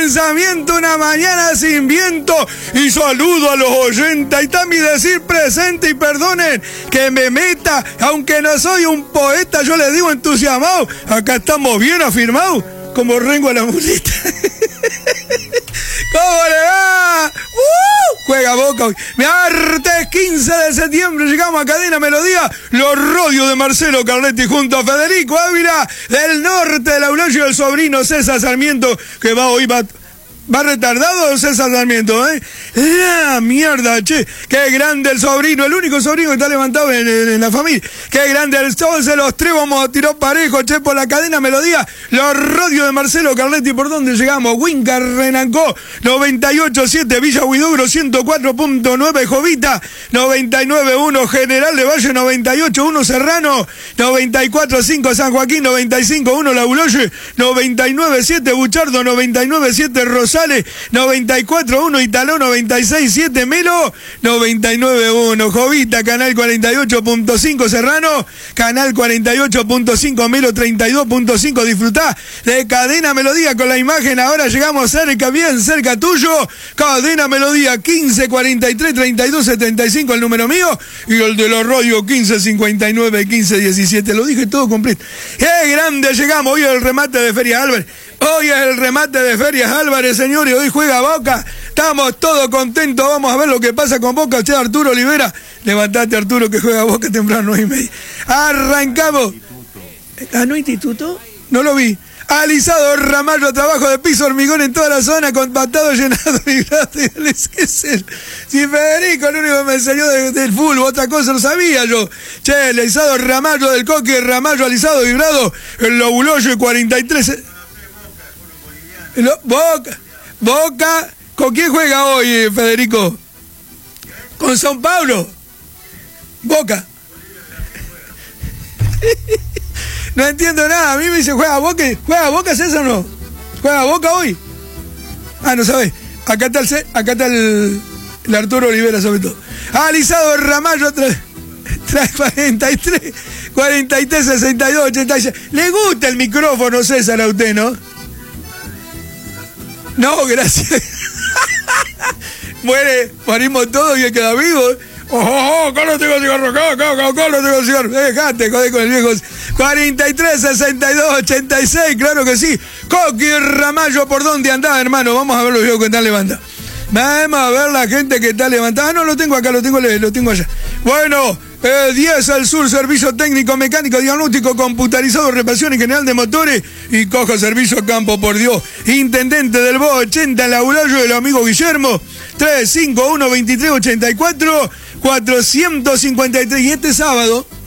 pensamiento, una mañana sin viento. Y saludo a los oyentes y también decir presente y perdonen que me meta, aunque no soy un poeta, yo les digo entusiasmado. Acá estamos bien afirmados, como Rengo a la mulita. ¿Cómo le va? Juega Boca hoy. Martes 15 de septiembre llegamos a Cadena Melodía. Los rodios de Marcelo Carletti junto a Federico Ávila del norte del Aulogio, el sobrino César Sarmiento, que va retardado César Sarmiento, ¿eh? La mierda, che. Qué grande el sobrino, el único sobrino que está levantado en la familia. Qué grande el sol, se los trébamos, tiró parejo, che, por la Cadena Melodía. Los rodios de Marcelo Carletti, ¿por dónde llegamos? Huinca, Renancó, 98.7, Villa Huidobro, 104.9, Jovita, 99.1, General de Valle, 98.1, Serrano, 94.5, San Joaquín, 95.1, La Uloye, 99.7, Buchardo, 99.7, Rosales, 94.1, Italó, 96.7, Melo, 99.1, Jovita, Canal 48.5, Serrano, Canal 48.5, Melo, 32.5, disfrutá de Cadena Melodía con la imagen. Ahora llegamos cerca, bien cerca tuyo. Cadena Melodía, 1543-3275, el número mío, y el de los rodios, 1559-1517, lo dije todo completo. ¡Qué grande llegamos! Hoy es el remate de Ferias Álvarez. Hoy es el remate de Ferias Álvarez, señores. Hoy juega Boca. Estamos todos contentos. Vamos a ver lo que pasa con Boca. Che, Arturo Olivera. Levantate, Arturo, que juega Boca temprano, 9:30. Arrancamos. ¿Ah, no instituto? No lo vi. Alisado Ramallo, trabajo de piso, hormigón en toda la zona, con patado llenado y gratis. ¿Qué es él? Si Federico, el único que me enseñó del fútbol, otra cosa no sabía yo. Che, alisado Ramallo del Coque, Ramallo alisado vibrado, el Lobuloyo 43. Boca, ¿con quién juega hoy, Federico? Con São Paulo. Boca. No entiendo nada. A mí me dice, ¿juega Boca César o no? ¿Juega Boca hoy? Ah, no sabés. Acá está el Arturo Olivera, sobre todo. Alisado Ramallo trae 43, 62, 86. ¿Le gusta el micrófono, César, a usted, no? No, gracias. Muere, morimos todos y él queda vivo. Acá no tengo cigarro, acá no tengo cigarro. Dejate, joder con el viejo. 43, 62, 86, claro que sí. Coqui Ramallo, ¿por dónde andás, hermano? Vamos a ver los viejos que están levantados. Vamos a ver la gente que está levantada. No, lo tengo acá, lo tengo allá. Bueno, 10 al sur, servicio técnico, mecánico, diagnóstico, computarizado, reparación y general de motores y coja servicio campo, por Dios. Intendente del BO 80, el Aulayo del amigo Guillermo, 351-2384, 453. Y este sábado